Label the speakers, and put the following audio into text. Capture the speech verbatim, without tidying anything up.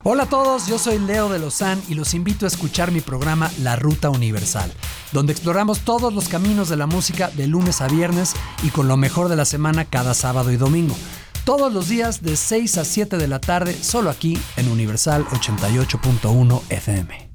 Speaker 1: Hola a todos, yo soy Leo de Lozán y los invito a escuchar mi programa La Ruta Universal, donde exploramos todos los caminos de la música de lunes a viernes y con lo mejor de la semana cada sábado y domingo. Todos los días de seis a siete de la tarde, solo aquí en Universal ochenta y ocho punto uno F M.